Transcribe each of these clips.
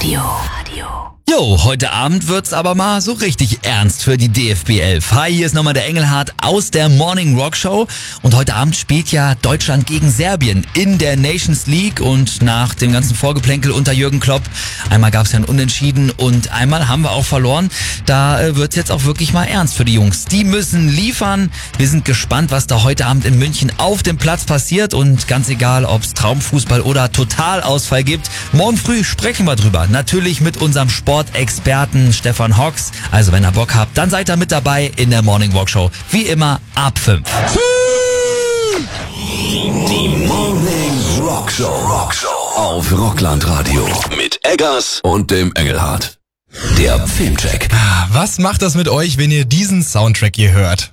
Jo, heute Abend wird's aber mal so richtig ernst für die DFB 11. Hi, hier ist nochmal der Engelhardt aus der Morning Rock Show. Und heute Abend spielt ja Deutschland gegen Serbien in der Nations League. Und nach dem ganzen Vorgeplänkel unter Jürgen Klopp, einmal gab's ja ein Unentschieden und einmal haben wir auch verloren. Da wird's jetzt auch wirklich mal ernst für die Jungs. Die müssen liefern. Wir sind gespannt, was da heute Abend in München auf dem Platz passiert. Und ganz egal, ob's Traumfußball oder Totalausfall gibt, morgen früh sprechen wir drüber. Natürlich mit unserem Sportexperten Stefan Hocks. Also wenn ihr Bock habt, dann seid ihr mit dabei in der Morning Walk Show. Wie immer ab 5. Die Morning Rock Show auf Rockland Radio mit Eggers und dem Engelhardt. Der Filmcheck. Was macht das mit euch, wenn ihr diesen Soundtrack hier hört?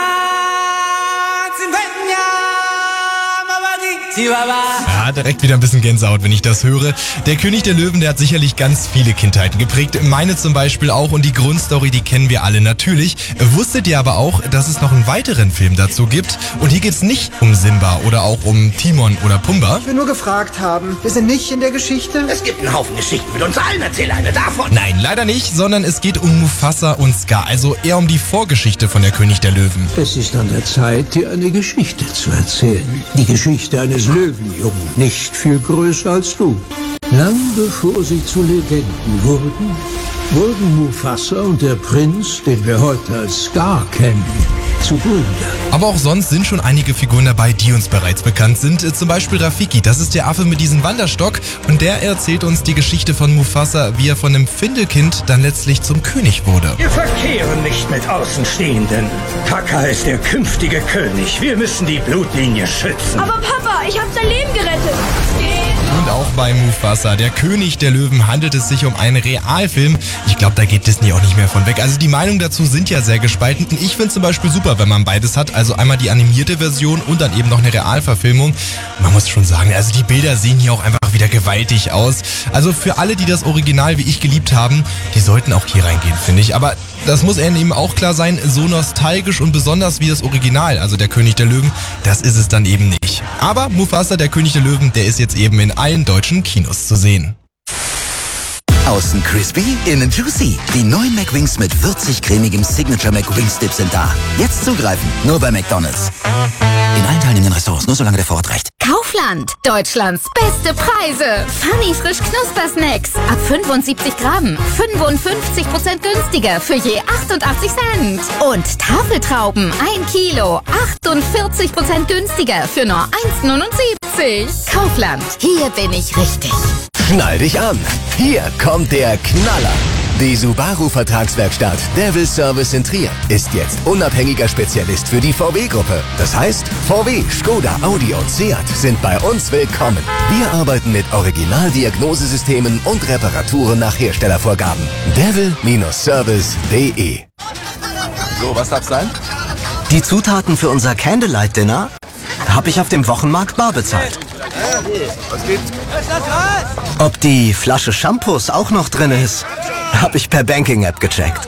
Ja, direkt wieder ein bisschen Gänsehaut, wenn ich das höre. Der König der Löwen, der hat sicherlich ganz viele Kindheiten geprägt. Meine zum Beispiel auch, und die Grundstory, die kennen wir alle natürlich. Wusstet ihr aber auch, dass es noch einen weiteren Film dazu gibt? Und hier geht's nicht um Simba oder auch um Timon oder Pumba. Ich will nur gefragt haben, wir sind nicht in der Geschichte? Es gibt einen Haufen Geschichten mit uns allen, erzähl eine davon. Nein, leider nicht, sondern es geht um Mufasa und Scar, also eher um die Vorgeschichte von der König der Löwen. Es ist an der Zeit, dir eine Geschichte zu erzählen. Die Geschichte eines Löwenjungen, nicht viel größer als du. Lang bevor sie zu Legenden wurden Mufasa und der Prinz, den wir heute als Scar kennen, zu Brüdern. Aber auch sonst sind schon einige Figuren dabei, die uns bereits bekannt sind. Zum Beispiel Rafiki, das ist der Affe mit diesem Wanderstock, und der erzählt uns die Geschichte von Mufasa, wie er von einem Findelkind dann letztlich zum König wurde. Wir verkehren nicht mit Außenstehenden. Taka ist der künftige König. Wir müssen die Blutlinie schützen. Aber Papa, ich habe sein Leben gerettet. Und auch bei Mufasa, der König der Löwen, handelt es sich um einen Realfilm. Ich glaube, da geht Disney auch nicht mehr von weg. Also die Meinungen dazu sind ja sehr gespalten. Ich finde zum Beispiel super, wenn man beides hat. Also einmal die animierte Version und dann eben noch eine Realverfilmung. Man muss schon sagen, also die Bilder sehen hier auch einfach wieder gewaltig aus. Also für alle, die das Original wie ich geliebt haben, die sollten auch hier reingehen, finde ich. Aber das muss eben auch klar sein, so nostalgisch und besonders wie das Original, also der König der Löwen, das ist es dann eben nicht. Aber Mufasa, der König der Löwen, der ist jetzt eben in allen deutschen Kinos zu sehen. Außen crispy, innen juicy. Die neuen McWings mit würzig-cremigem Signature McWings Dip sind da. Jetzt zugreifen, nur bei McDonald's. In allen teilnehmenden Restaurants, nur solange der Vorrat reicht. Kaufland, Deutschlands beste Preise. Funny frisch Knusper-Snacks. Ab 75 Gramm. 55% günstiger für je 88 Cent. Und Tafeltrauben, 1 Kilo. 48% günstiger für nur 1,79. Kaufland, hier bin ich richtig. Schnall dich an. Hier kommt der Knaller. Die Subaru-Vertragswerkstatt Devil Service in Trier ist jetzt unabhängiger Spezialist für die VW-Gruppe. Das heißt, VW, Skoda, Audi und Seat sind bei uns willkommen. Wir arbeiten mit Originaldiagnosesystemen und Reparaturen nach Herstellervorgaben. devil-service.de. So, was darf's sein? Die Zutaten für unser Candlelight-Dinner habe ich auf dem Wochenmarkt bar bezahlt. Was gibt's? Ob die Flasche Shampoos auch noch drin ist, habe ich per Banking-App gecheckt.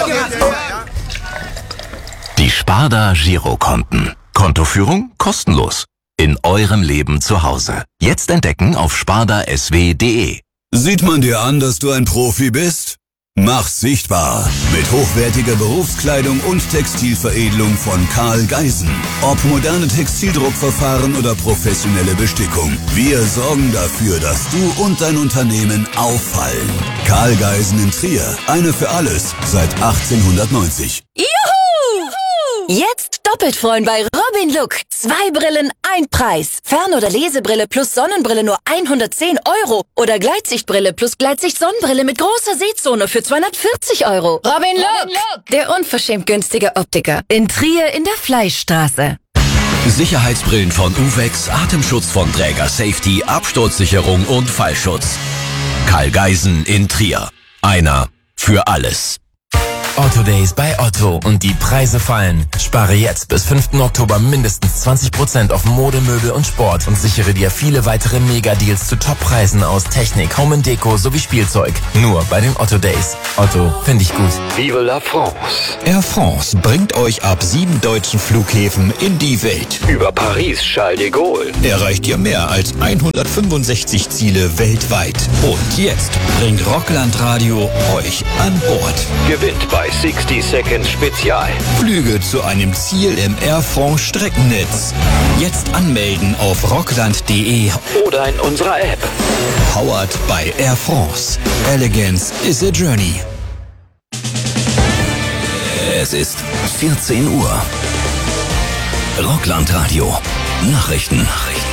Die Sparda Girokonten. Kontoführung kostenlos. In eurem Leben zu Hause. Jetzt entdecken auf spardasw.de. Sieht man dir an, dass du ein Profi bist? Mach's sichtbar mit hochwertiger Berufskleidung und Textilveredelung von Karl Geisen. Ob moderne Textildruckverfahren oder professionelle Bestickung. Wir sorgen dafür, dass du und dein Unternehmen auffallen. Karl Geisen in Trier. Eine für alles seit 1890. Juhu! Jetzt doppelt freuen bei Robin Look. 2 Brillen, 1 Preis. Fern- oder Lesebrille plus Sonnenbrille nur 110 €. Oder Gleitsichtbrille plus Gleitsicht-Sonnenbrille mit großer Sehzone für 240 €. Robin Look, der unverschämt günstige Optiker. In Trier in der Fleischstraße. Sicherheitsbrillen von Uvex, Atemschutz von Träger Safety, Absturzsicherung und Fallschutz. Karl Geisen in Trier. Einer für alles. Otto Days bei Otto und die Preise fallen. Spare jetzt bis 5. Oktober mindestens 20% auf Mode, Möbel und Sport und sichere dir viele weitere Mega-Deals zu Top-Preisen aus Technik, Home & Deko sowie Spielzeug. Nur bei den Otto Days. Otto, finde ich gut. Vive la France. Air France bringt euch ab 7 deutschen Flughäfen in die Welt. Über Paris, Charles de Gaulle erreicht ihr mehr als 165 Ziele weltweit. Und jetzt bringt Rockland Radio euch an Bord. Gewinnt bei 60 Seconds Spezial. Flüge zu einem Ziel im Air France Streckennetz. Jetzt anmelden auf rockland.de oder in unserer App. Powered by Air France. Elegance is a journey. Es ist 14 Uhr. Rockland Radio. Nachrichten.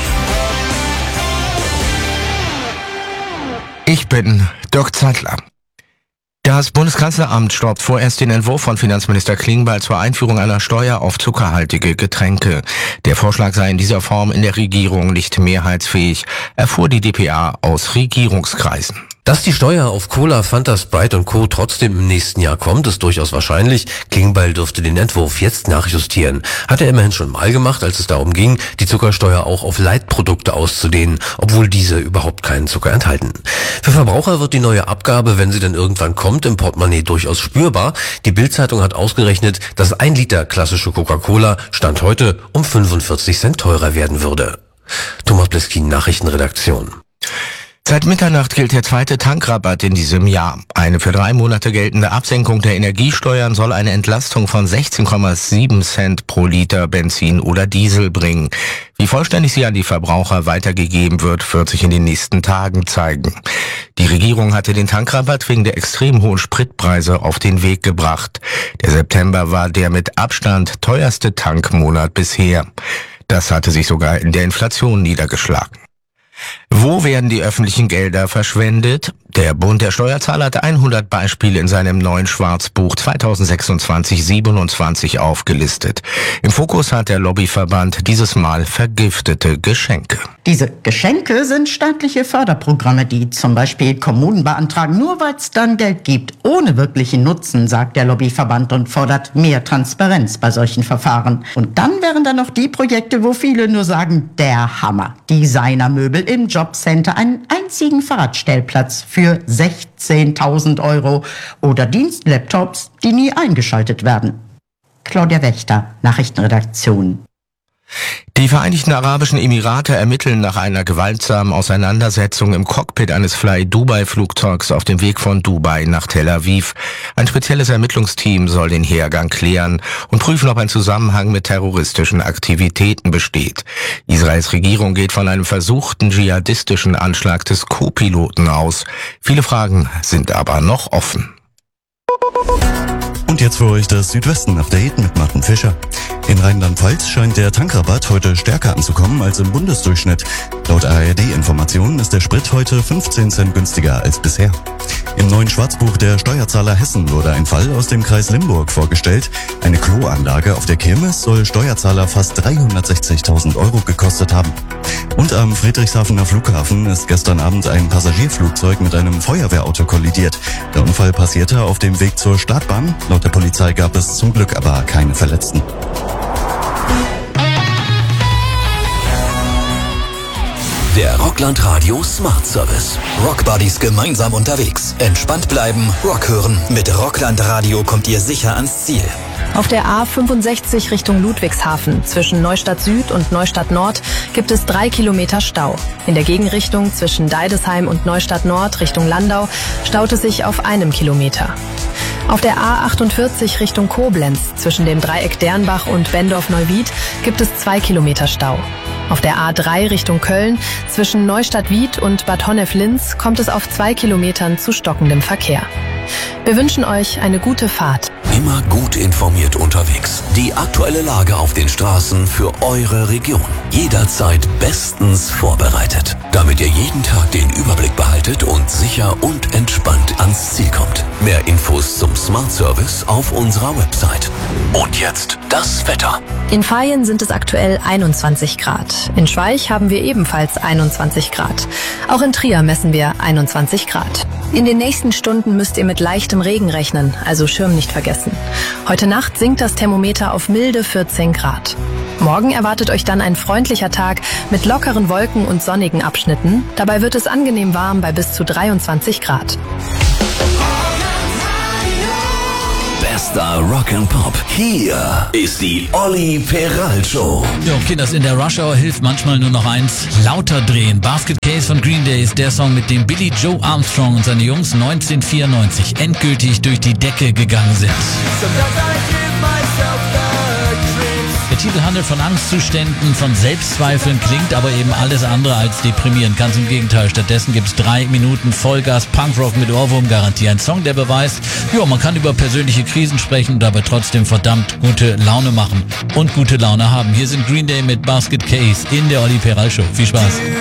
Ich bin Dirk Zeitler. Das Bundeskanzleramt stoppt vorerst den Entwurf von Finanzminister Klingbeil zur Einführung einer Steuer auf zuckerhaltige Getränke. Der Vorschlag sei in dieser Form in der Regierung nicht mehrheitsfähig, erfuhr die dpa aus Regierungskreisen. Dass die Steuer auf Cola, Fanta, Sprite und Co. trotzdem im nächsten Jahr kommt, ist durchaus wahrscheinlich. Klingbeil dürfte den Entwurf jetzt nachjustieren. Hat er immerhin schon mal gemacht, als es darum ging, die Zuckersteuer auch auf Leitprodukte auszudehnen, obwohl diese überhaupt keinen Zucker enthalten. Für Verbraucher wird die neue Abgabe, wenn sie dann irgendwann kommt, im Portemonnaie durchaus spürbar. Die Bild-Zeitung hat ausgerechnet, dass 1 Liter klassische Coca-Cola Stand heute um 45 Cent teurer werden würde. Thomas Bleskin, Nachrichtenredaktion. Seit Mitternacht gilt der zweite Tankrabatt in diesem Jahr. Eine für 3 Monate geltende Absenkung der Energiesteuern soll eine Entlastung von 16,7 Cent pro Liter Benzin oder Diesel bringen. Wie vollständig sie an die Verbraucher weitergegeben wird sich in den nächsten Tagen zeigen. Die Regierung hatte den Tankrabatt wegen der extrem hohen Spritpreise auf den Weg gebracht. Der September war der mit Abstand teuerste Tankmonat bisher. Das hatte sich sogar in der Inflation niedergeschlagen. Wo werden die öffentlichen Gelder verschwendet? Der Bund der Steuerzahler hat 100 Beispiele in seinem neuen Schwarzbuch 2026-27 aufgelistet. Im Fokus hat der Lobbyverband dieses Mal vergiftete Geschenke. Diese Geschenke sind staatliche Förderprogramme, die zum Beispiel Kommunen beantragen, nur weil es dann Geld gibt, ohne wirklichen Nutzen, sagt der Lobbyverband und fordert mehr Transparenz bei solchen Verfahren. Und dann wären da noch die Projekte, wo viele nur sagen, der Hammer. Designermöbel im Jobcenter, einen einzigen Fahrradstellplatz für 16.000 € oder Dienstlaptops, die nie eingeschaltet werden. Claudia Wächter, Nachrichtenredaktion. Die Vereinigten Arabischen Emirate ermitteln nach einer gewaltsamen Auseinandersetzung im Cockpit eines Fly-Dubai-Flugzeugs auf dem Weg von Dubai nach Tel Aviv. Ein spezielles Ermittlungsteam soll den Hergang klären und prüfen, ob ein Zusammenhang mit terroristischen Aktivitäten besteht. Israels Regierung geht von einem versuchten dschihadistischen Anschlag des Co-Piloten aus. Viele Fragen sind aber noch offen. Und jetzt für euch das Südwesten-Update mit Martin Fischer. In Rheinland-Pfalz scheint der Tankrabatt heute stärker anzukommen als im Bundesdurchschnitt. Laut ARD-Informationen ist der Sprit heute 15 Cent günstiger als bisher. Im neuen Schwarzbuch der Steuerzahler Hessen wurde ein Fall aus dem Kreis Limburg vorgestellt. Eine Kloanlage auf der Kirmes soll Steuerzahler fast 360.000 € gekostet haben. Und am Friedrichshafener Flughafen ist gestern Abend ein Passagierflugzeug mit einem Feuerwehrauto kollidiert. Der Unfall passierte auf dem Weg zur Startbahn. Laut der Polizei gab es zum Glück aber keine Verletzten. Der Rockland Radio Smart Service. Rockbuddies gemeinsam unterwegs. Entspannt bleiben, Rock hören. Mit Rockland Radio kommt ihr sicher ans Ziel. Auf der A65 Richtung Ludwigshafen zwischen Neustadt Süd und Neustadt Nord gibt es 3 Kilometer Stau. In der Gegenrichtung zwischen Deidesheim und Neustadt Nord Richtung Landau staut es sich auf 1 Kilometer. Auf der A48 Richtung Koblenz zwischen dem Dreieck Dernbach und Bendorf-Neuwied gibt es 2 Kilometer Stau. Auf der A3 Richtung Köln zwischen Neustadt-Wied und Bad Honnef-Linz kommt es auf 2 Kilometern zu stockendem Verkehr. Wir wünschen euch eine gute Fahrt. Immer gut informiert unterwegs. Die aktuelle Lage auf den Straßen für eure Region. Jederzeit bestens vorbereitet. Damit ihr jeden Tag den Überblick behaltet und sicher und entspannt ans Ziel kommt. Mehr Infos zum Smart Service auf unserer Website. Und jetzt das Wetter. In Vaihingen sind es aktuell 21 Grad. In Schweich haben wir ebenfalls 21 Grad. Auch in Trier messen wir 21 Grad. In den nächsten Stunden müsst ihr mit leichtem Regen rechnen, also Schirm nicht vergessen. Heute Nacht sinkt das Thermometer auf milde 14 Grad. Morgen erwartet euch dann ein freundlicher Tag mit lockeren Wolken und sonnigen Abschnitten. Dabei wird es angenehm warm bei bis zu 23 Grad. Bester Rock'n'Pop. Hier ist die Olli Peral Show. Ja, Kinders, in der Rush Hour hilft manchmal nur noch eins: lauter drehen. Basket Case von Green Day ist der Song, mit dem Billy Joe Armstrong und seine Jungs 1994 endgültig durch die Decke gegangen sind. Der Titel handelt von Angstzuständen, von Selbstzweifeln, klingt aber eben alles andere als deprimierend. Ganz im Gegenteil. Stattdessen gibt's 3 Minuten Vollgas Punkrock mit Ohrwurmgarantie. Ein Song, der beweist, ja, man kann über persönliche Krisen sprechen und dabei trotzdem verdammt gute Laune machen und gute Laune haben. Hier sind Green Day mit Basket Case in der Olli Peral Show. Viel Spaß.